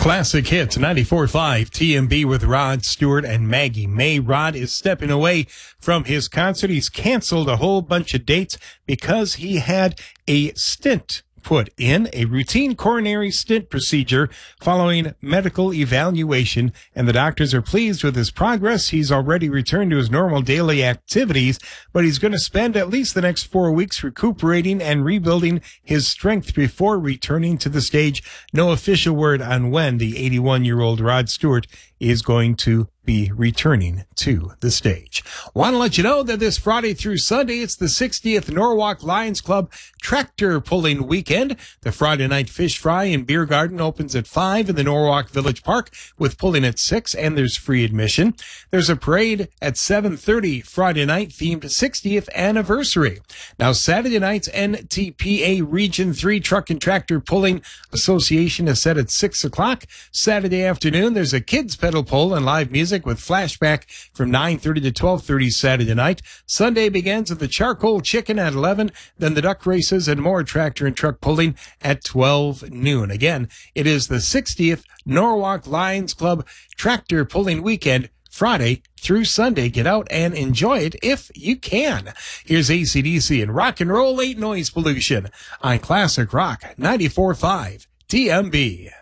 Classic Hits 94.5 TMB with Rod Stewart and Maggie May. Rod is stepping away from his concert. He's canceled a whole bunch of dates because he had a stent put in, a routine coronary stent procedure following medical evaluation, and the doctors are pleased with his progress. He's already returned to his normal daily activities, but he's going to spend at least the next 4 weeks recuperating and rebuilding his strength before returning to the stage. No official word on when the 81-year-old Rod Stewart is going to be returning to the stage. Want to let you know that this Friday through Sunday, it's the 60th Norwalk Lions Club tractor pulling weekend. The Friday night fish fry and beer garden opens at 5 in the Norwalk Village Park with pulling at 6, and there's free admission. There's a parade at 7:30 Friday night themed 60th anniversary. Now Saturday night's NTPA Region 3 Truck and Tractor Pulling Association is set at 6 o'clock. Saturday afternoon, there's a kids pedal pull and live music with flashback from 9:30 to 12:30 Saturday night. Sunday begins with the charcoal chicken at 11, then the duck races and more tractor and truck pulling at 12 noon. Again, it is the 60th Norwalk Lions Club tractor pulling weekend, Friday through Sunday. Get out and enjoy it if you can. Here's AC/DC and Rock and Roll Ain't Noise Pollution on Classic Rock 94.5 TMB.